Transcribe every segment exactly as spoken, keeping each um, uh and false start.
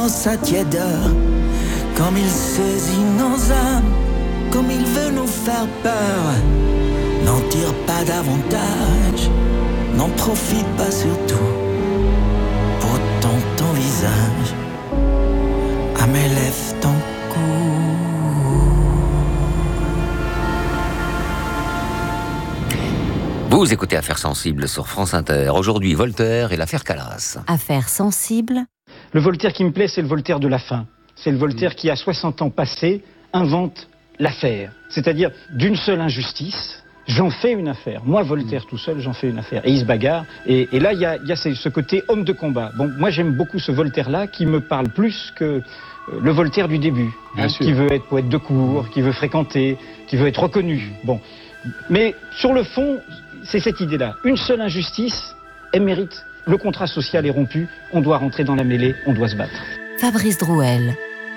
dans sa tiédeur, comme il saisit nos âmes, comme il veut nous faire peur. N'en tire pas davantage, n'en profite pas surtout. Pourtant ton visage à mes lèvres, ton cou. Vous écoutez Affaires sensibles sur France Inter. Aujourd'hui, Voltaire et l'affaire Calas. Affaires sensibles. Le Voltaire qui me plaît, c'est le Voltaire de la fin. C'est le Voltaire qui, à soixante ans passés, invente l'affaire. C'est-à-dire, d'une seule injustice, j'en fais une affaire. Moi, Voltaire, tout seul, j'en fais une affaire. Et il se bagarre. Et, et là, il y a, il y a ce côté homme de combat. Bon, moi, j'aime beaucoup ce Voltaire-là qui me parle plus que le Voltaire du début. Hein, qui veut être poète de cour, qui veut fréquenter, qui veut être reconnu. Bon. Mais sur le fond, c'est cette idée-là. Une seule injustice, elle mérite. Le contrat social est rompu, on doit rentrer dans la mêlée, on doit se battre. Fabrice Drouel.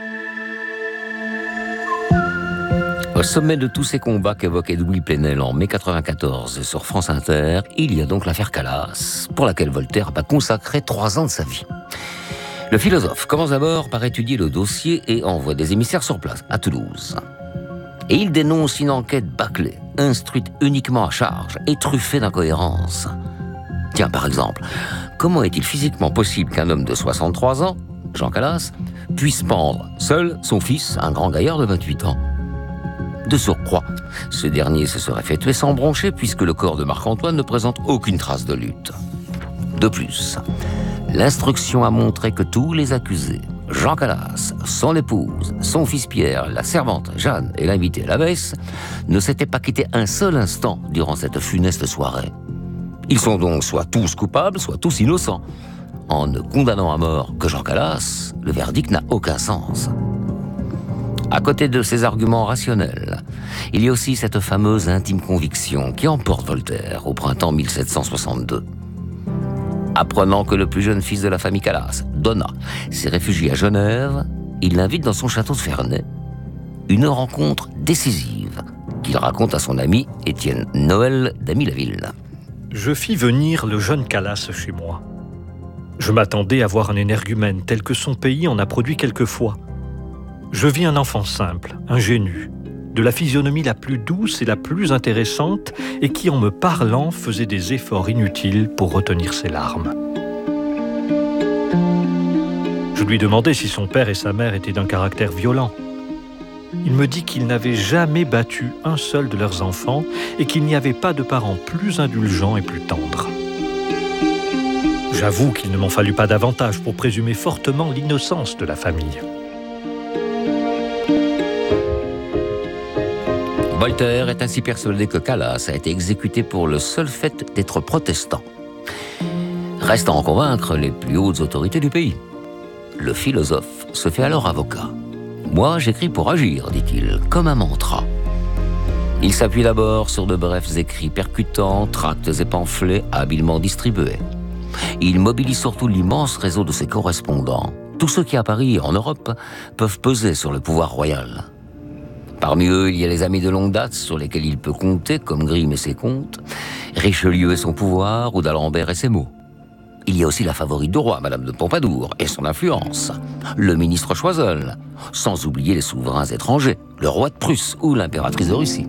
Au sommet de tous ces combats qu'évoque Edoui Plenel en mai quatre-vingt-quatorze sur France Inter, il y a donc l'affaire Calas, pour laquelle Voltaire va consacrer trois ans de sa vie. Le philosophe commence d'abord par étudier le dossier et envoie des émissaires sur place, à Toulouse. Et il dénonce une enquête bâclée, instruite uniquement à charge et truffée d'incohérences. Tiens, par exemple, comment est-il physiquement possible qu'un homme de soixante-trois ans, Jean Calas, puisse pendre seul son fils, un grand gaillard de vingt-huit ans? De surcroît, ce dernier se serait fait tuer sans broncher puisque le corps de Marc-Antoine ne présente aucune trace de lutte. De plus, l'instruction a montré que tous les accusés, Jean Calas, son épouse, son fils Pierre, la servante Jeanne et l'invité à la messe, ne s'étaient pas quittés un seul instant durant cette funeste soirée. Ils sont donc soit tous coupables, soit tous innocents. En ne condamnant à mort que Jean Calas, le verdict n'a aucun sens. À côté de ces arguments rationnels, il y a aussi cette fameuse intime conviction qui emporte Voltaire au printemps mille sept cent soixante-deux. Apprenant que le plus jeune fils de la famille Calas, Donat, s'est réfugié à Genève, il l'invite dans son château de Ferney. Une rencontre décisive qu'il raconte à son ami Étienne Noël d'Amy-la-Ville. Je fis venir le jeune Calas chez moi. Je m'attendais à voir un énergumène tel que son pays en a produit quelquefois. Je vis un enfant simple, ingénu, de la physionomie la plus douce et la plus intéressante, et qui, en me parlant, faisait des efforts inutiles pour retenir ses larmes. Je lui demandai si son père et sa mère étaient d'un caractère violent. Il me dit qu'il n'avait jamais battu un seul de leurs enfants et qu'il n'y avait pas de parents plus indulgents et plus tendres. J'avoue qu'il ne m'en fallut pas davantage pour présumer fortement l'innocence de la famille. Voltaire est ainsi persuadé que Calas a été exécuté pour le seul fait d'être protestant. Reste à en convaincre les plus hautes autorités du pays. Le philosophe se fait alors avocat. « Moi, j'écris pour agir », dit-il, comme un mantra. Il s'appuie d'abord sur de brefs écrits percutants, tracts et pamphlets habilement distribués. Il mobilise surtout l'immense réseau de ses correspondants. Tous ceux qui, à Paris et en Europe, peuvent peser sur le pouvoir royal. Parmi eux, il y a les amis de longue date sur lesquels il peut compter, comme Grimm et ses contes, Richelieu et son pouvoir, ou d'Alembert et ses mots. Il y a aussi la favorite du roi, Madame de Pompadour, et son influence, le ministre Choiseul, sans oublier les souverains étrangers, le roi de Prusse ou l'impératrice de Russie.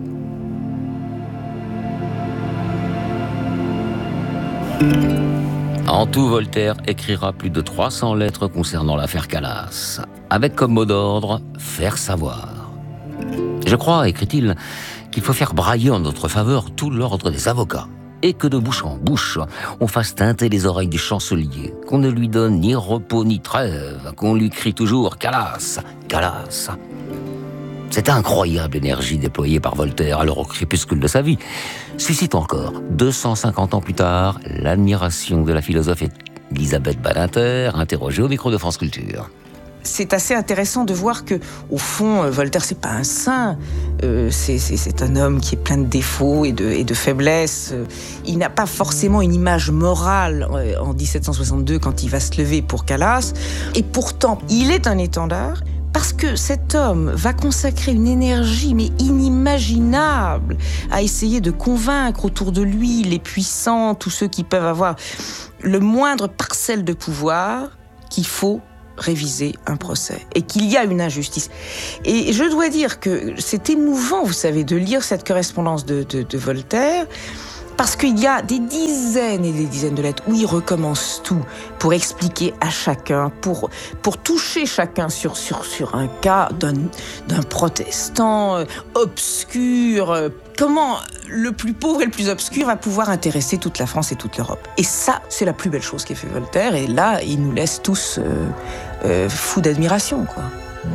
En tout, Voltaire écrira plus de trois cents lettres concernant l'affaire Calas, avec comme mot d'ordre « faire savoir ». Je crois, écrit-il, qu'il faut faire brailler en notre faveur tout l'ordre des avocats, et que de bouche en bouche, on fasse teinter les oreilles du chancelier, qu'on ne lui donne ni repos ni trêve, qu'on lui crie toujours « Calas, Calas ». Cette incroyable énergie déployée par Voltaire alors au crépuscule de sa vie suscite encore, deux cent cinquante ans plus tard, l'admiration de la philosophe Elisabeth Badinter, interrogée au micro de France Culture. C'est assez intéressant de voir que, au fond, Voltaire, c'est pas un saint. Euh, c'est, c'est, c'est un homme qui est plein de défauts et de, et de faiblesses. Il n'a pas forcément une image morale en dix-sept cent soixante-deux quand il va se lever pour Calas. Et pourtant, il est un étendard parce que cet homme va consacrer une énergie mais inimaginable à essayer de convaincre autour de lui les puissants, tous ceux qui peuvent avoir le moindre parcelle de pouvoir, qu'il faut réviser un procès et qu'il y a une injustice. Et je dois dire que c'est émouvant, vous savez, de lire cette correspondance de, de, de Voltaire, parce qu'il y a des dizaines et des dizaines de lettres où il recommence tout pour expliquer à chacun, pour, pour toucher chacun sur, sur, sur un cas d'un, d'un protestant euh, obscur, euh, comment le plus pauvre et le plus obscur va pouvoir intéresser toute la France et toute l'Europe. Et ça, c'est la plus belle chose qu'a fait Voltaire, et là, il nous laisse tous euh, euh, fous d'admiration, quoi.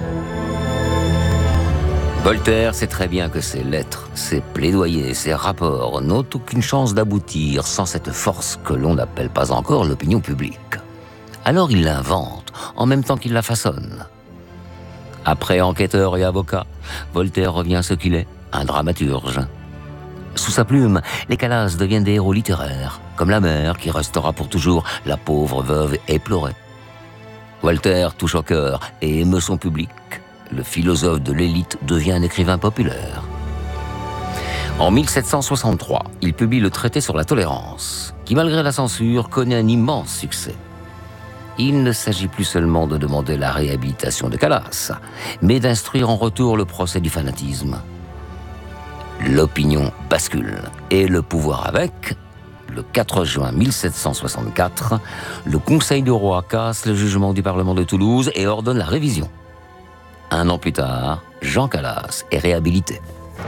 Voltaire sait très bien que ses lettres, ses plaidoyers, ses rapports n'ont aucune chance d'aboutir sans cette force que l'on n'appelle pas encore l'opinion publique. Alors il l'invente, en même temps qu'il la façonne. Après enquêteur et avocat, Voltaire revient à ce qu'il est, un dramaturge. Sous sa plume, les Calas deviennent des héros littéraires, comme la mère qui restera pour toujours la pauvre veuve éplorée. Voltaire touche au cœur et émeut son public. Le philosophe de l'élite devient un écrivain populaire. En mille sept cent soixante-trois, il publie le traité sur la tolérance, qui malgré la censure connaît un immense succès. Il ne s'agit plus seulement de demander la réhabilitation de Calas, mais d'instruire en retour le procès du fanatisme. L'opinion bascule, et le pouvoir avec. Le quatre juin mille sept cent soixante-quatre, le Conseil du roi casse le jugement du Parlement de Toulouse et ordonne la révision. Un an plus tard, Jean Calas est réhabilité.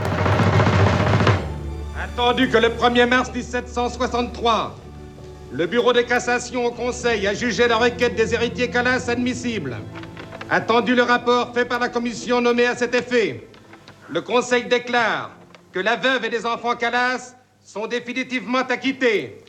Attendu que le premier mars mille sept cent soixante-trois, le bureau de cassation au Conseil a jugé la requête des héritiers Calas admissible. Attendu le rapport fait par la commission nommée à cet effet, le Conseil déclare que la veuve et les enfants Calas sont définitivement acquittés.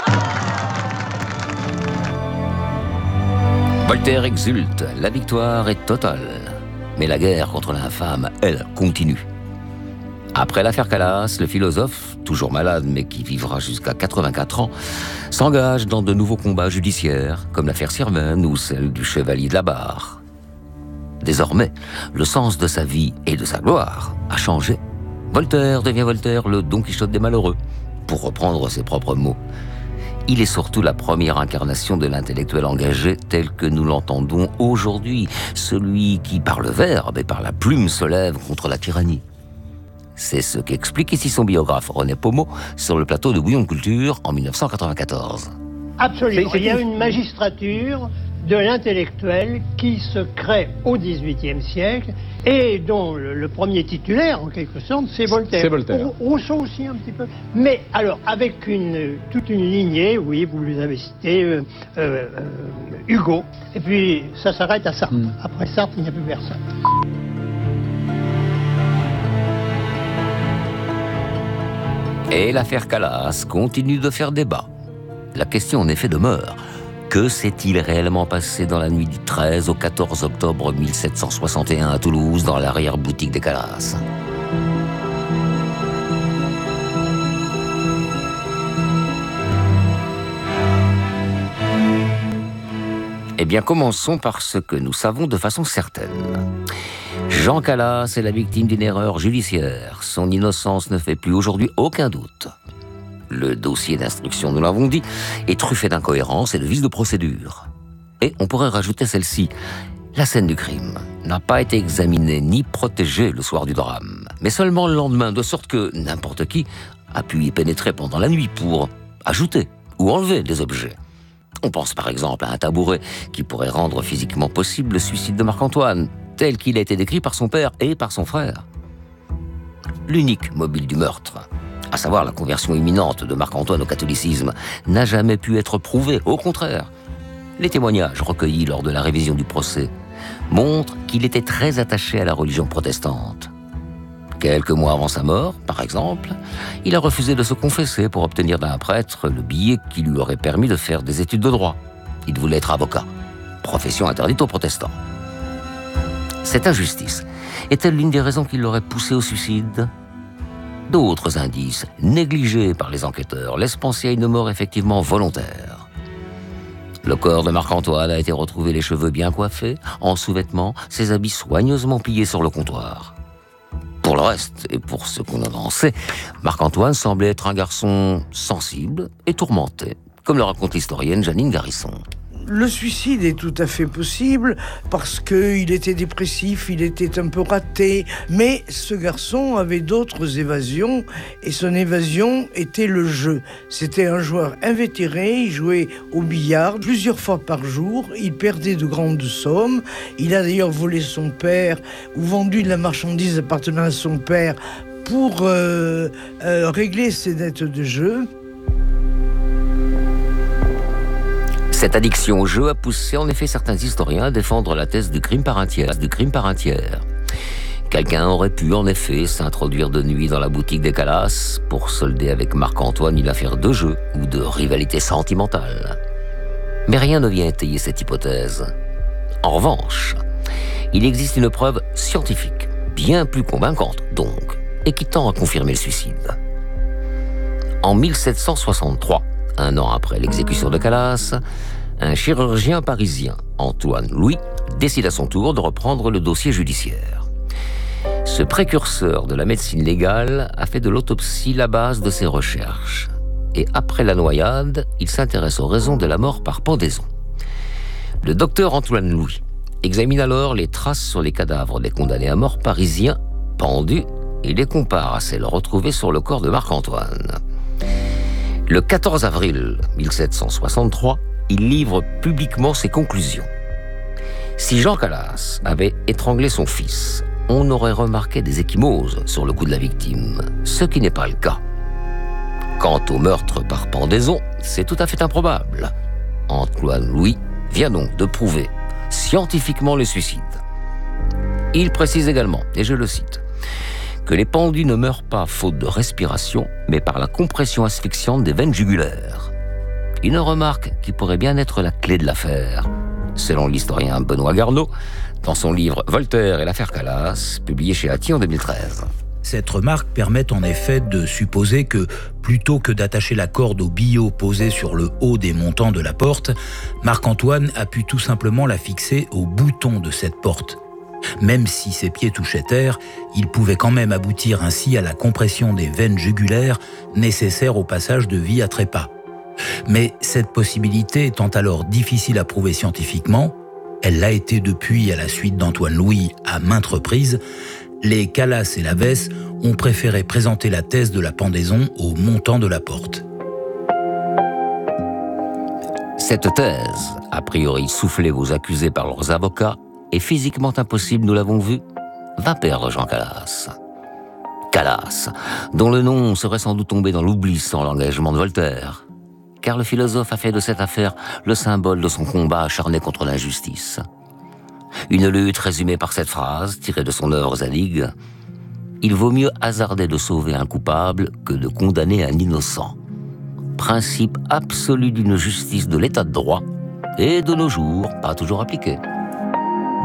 Voltaire exulte, la victoire est totale. Mais la guerre contre l'infâme, elle, continue. Après l'affaire Calas, le philosophe, toujours malade mais qui vivra jusqu'à quatre-vingt-quatre ans, s'engage dans de nouveaux combats judiciaires, comme l'affaire Sirven ou celle du chevalier de la Barre. Désormais, le sens de sa vie et de sa gloire a changé. Voltaire devient Voltaire, le Don Quichotte des malheureux, pour reprendre ses propres mots. Il est surtout la première incarnation de l'intellectuel engagé tel que nous l'entendons aujourd'hui, celui qui, par le verbe et par la plume, se lève contre la tyrannie. C'est ce qu'explique ici son biographe René Pomeau sur le plateau de Bouillon de Culture en mille neuf cent quatre-vingt-quatorze. Absolument. Il y a une magistrature de l'intellectuel qui se crée au dix-huitième siècle et dont le, le premier titulaire, en quelque sorte, c'est Voltaire. C'est Voltaire. Rousseau aussi un petit peu. Mais alors, avec une, toute une lignée, oui, vous les avez cités, euh, euh, euh, Hugo, et puis ça s'arrête à Sartre. Mm. Après Sartre, il n'y a plus personne. Et l'affaire Calas continue de faire débat. La question en effet demeure. Que s'est-il réellement passé dans la nuit du treize au quatorze octobre mille sept cent soixante et un à Toulouse, dans l'arrière-boutique des Calas? Eh bien, commençons par ce que nous savons de façon certaine. Jean Calas est la victime d'une erreur judiciaire. Son innocence ne fait plus aujourd'hui aucun doute. Le dossier d'instruction, nous l'avons dit, est truffé d'incohérences et de vices de procédure. Et on pourrait rajouter celle-ci. La scène du crime n'a pas été examinée ni protégée le soir du drame, mais seulement le lendemain, de sorte que n'importe qui a pu y pénétrer pendant la nuit pour ajouter ou enlever des objets. On pense par exemple à un tabouret qui pourrait rendre physiquement possible le suicide de Marc-Antoine, tel qu'il a été décrit par son père et par son frère. L'unique mobile du meurtre, à savoir la conversion imminente de Marc-Antoine au catholicisme, n'a jamais pu être prouvé. Au contraire, les témoignages recueillis lors de la révision du procès montrent qu'il était très attaché à la religion protestante. Quelques mois avant sa mort, par exemple, il a refusé de se confesser pour obtenir d'un prêtre le billet qui lui aurait permis de faire des études de droit. Il voulait être avocat, profession interdite aux protestants. Cette injustice est-elle l'une des raisons qui l'aurait poussé au suicide ? D'autres indices, négligés par les enquêteurs, laissent penser à une mort effectivement volontaire. Le corps de Marc-Antoine a été retrouvé les cheveux bien coiffés, en sous-vêtements, ses habits soigneusement pliés sur le comptoir. Pour le reste, et pour ce qu'on en sait, Marc-Antoine semblait être un garçon sensible et tourmenté, comme le raconte l'historienne Janine Garisson. Le suicide est tout à fait possible parce qu'il était dépressif, il était un peu raté. Mais ce garçon avait d'autres évasions et son évasion était le jeu. C'était un joueur invétéré, il jouait au billard plusieurs fois par jour. Il perdait de grandes sommes. Il a d'ailleurs volé son père ou vendu de la marchandise appartenant à son père pour euh, euh, régler ses dettes de jeu. Cette addiction au jeu a poussé en effet certains historiens à défendre la thèse du crime par un tiers. Du crime par un tiers. Quelqu'un aurait pu en effet s'introduire de nuit dans la boutique des Calas pour solder avec Marc-Antoine une affaire de jeu ou de rivalité sentimentale. Mais rien ne vient étayer cette hypothèse. En revanche, il existe une preuve scientifique, bien plus convaincante donc, et qui tend à confirmer le suicide. En mille sept cent soixante-trois, un an après l'exécution de Calas, un chirurgien parisien, Antoine Louis, décide à son tour de reprendre le dossier judiciaire. Ce précurseur de la médecine légale a fait de l'autopsie la base de ses recherches. Et après la noyade, il s'intéresse aux raisons de la mort par pendaison. Le docteur Antoine Louis examine alors les traces sur les cadavres des condamnés à mort parisiens pendus et les compare à celles retrouvées sur le corps de Marc-Antoine. Le quatorze avril mille sept cent soixante-trois, il livre publiquement ses conclusions. Si Jean Calas avait étranglé son fils, on aurait remarqué des ecchymoses sur le cou de la victime, ce qui n'est pas le cas. Quant au meurtre par pendaison, c'est tout à fait improbable. Antoine Louis vient donc de prouver scientifiquement le suicide. Il précise également, et je le cite, que les pendus ne meurent pas faute de respiration, mais par la compression asphyxiante des veines jugulaires. Une remarque qui pourrait bien être la clé de l'affaire, selon l'historien Benoît Garneau, dans son livre « Voltaire et l'affaire Calas », publié chez Atti en deux mille treize. Cette remarque permet en effet de supposer que, plutôt que d'attacher la corde au billot posé sur le haut des montants de la porte, Marc-Antoine a pu tout simplement la fixer au bouton de cette porte. Même si ses pieds touchaient terre, il pouvait quand même aboutir ainsi à la compression des veines jugulaires nécessaires au passage de vie à trépas. Mais cette possibilité étant alors difficile à prouver scientifiquement, elle l'a été depuis à la suite d'Antoine Louis à maintes reprises, les Calas et Lavesse ont préféré présenter la thèse de la pendaison au montant de la porte. Cette thèse, a priori soufflée aux accusés par leurs avocats, est physiquement impossible, nous l'avons vu, va perdre Jean Calas. Calas, dont le nom serait sans doute tombé dans l'oubli sans l'engagement de Voltaire, car le philosophe a fait de cette affaire le symbole de son combat acharné contre l'injustice. Une lutte résumée par cette phrase, tirée de son œuvre Zadig, « Il vaut mieux hasarder de sauver un coupable que de condamner un innocent ». Principe absolu d'une justice de l'état de droit, et de nos jours, pas toujours appliqué.